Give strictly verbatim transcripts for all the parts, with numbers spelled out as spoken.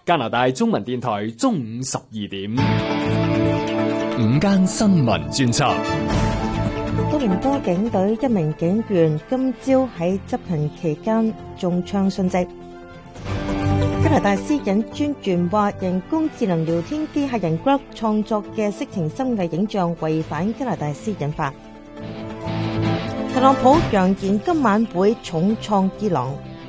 加拿大中文電台中午十二點， 午間新聞專輯。 多倫多警隊一名警員今朝喺執行期間中槍殉職。加拿大私隱專員話，人工智能聊天機械人 Grok 創作嘅色情深偽影像違反加拿大私隱法。特朗普揚言今晚會重創伊朗。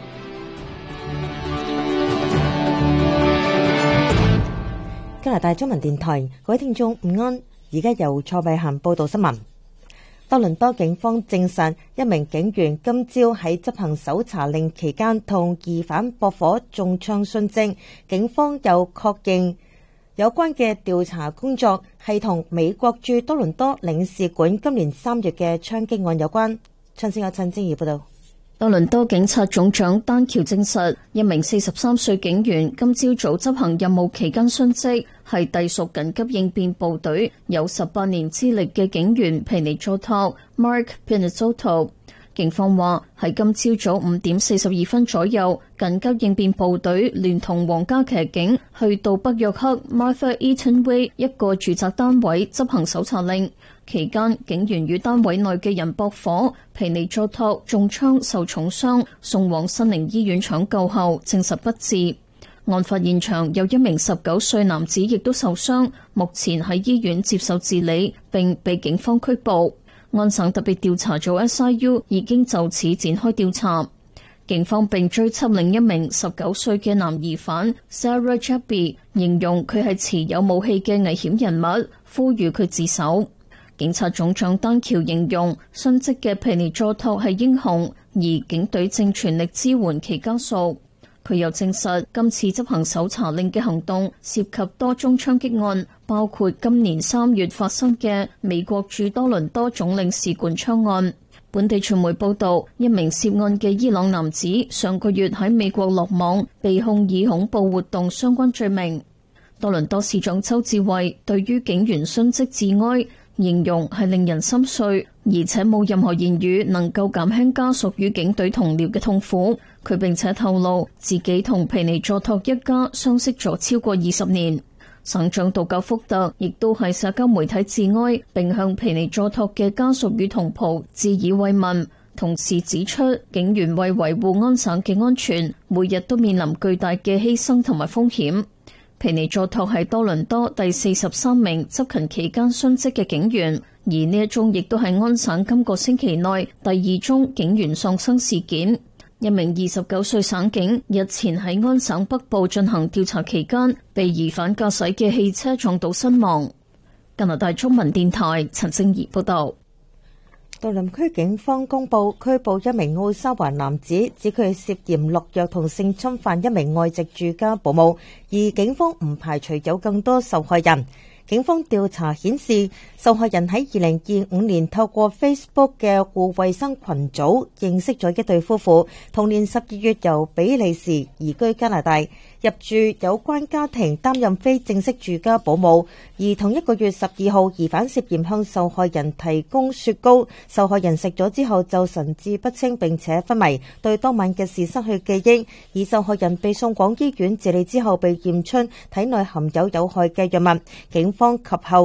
加拿大中文電台，各位聽眾午安，而家由蔡慧嫻報道新聞。多倫多警方證實，一名警員今朝喺執行搜查令期間同疑犯駁火中槍殉職。警方又確認有關嘅調查工作係同美國駐多倫多領事館今年三月嘅槍擊案有關。詳情有陳晶儀報道。 多倫多警察總長丹橋證實，一名四十三歲警員今朝早執行任務期間殉職，係隸屬緊急應變部隊有十八年資歷嘅警員皮尼佐托 Mark Pinizzotto。警方話喺今朝早五點四十二分左右，緊急應變部隊聯同皇家騎警去到北約克 Martha Eaton Way 一個住宅單位執行搜查令。期間，警員與單位內嘅人駁火，皮尼佐托中槍受重傷，送往新寧醫院搶救後證實不治。案發現場有一名十九歲男子亦都受傷，目前喺醫院接受治理，並被警方拘捕。安省特別調查組 S I U 已經就此展開調查。警方並追緝另一名十九歲嘅男疑犯 Sarah Jaby， 形容佢係持有武器嘅危險人物，呼籲佢自首。警察總長丹橋形容殉職嘅皮尼佐托係英雄，而警隊正全力支援其家屬。佢又證實今次執行搜查令嘅行動涉及多宗槍擊案，包括今年三月發生嘅美國駐多倫多總領事館槍案。本地傳媒報道，一名涉案嘅伊朗男子上個月喺美國落網，被控以恐怖活動相關罪名。多倫多市長鄒至蕙對於警員殉職致哀，形容係令人心碎，而且冇任何言語能夠減輕家屬與警隊同僚嘅痛苦。佢並且透露自己同皮尼佐托一家相識咗超過二十年。省長杜教福特亦都喺社交媒體致哀，並向皮尼佐托嘅家屬與同袍致以慰問，同時指出警員為維護安省嘅安全，每日都面臨巨大嘅犧牲同埋風險。皮尼佐托係多倫多第四十三名執勤期間殉職嘅警員，而呢一宗亦都係安省今個星期內第二宗警員喪生事件。一名二十九歲省警日前喺安省北部進行調查期間，被疑犯駕駛嘅汽車撞到身亡。加拿大中文電台陳晶儀報道。 杜林區警方公布拘捕一名奧沙華男子，指佢涉嫌落藥同性侵犯一名外籍住家保姆，而警方唔排除有更多受害人。警方調查顯示，受害人喺二零二五年透過 Facebook 嘅護衛生群組認識咗一對夫婦，同年十二月由比利時移居加拿大，入住有關家庭擔任非正式住家保姆。而同一個月十二號，疑犯涉嫌向受害人提供雪糕，受害人食咗之後就神志不清並且昏迷，對當晚嘅事失去記憶。而受害人被送往醫院治理之後，被驗出體內含有有害嘅藥物。警方及後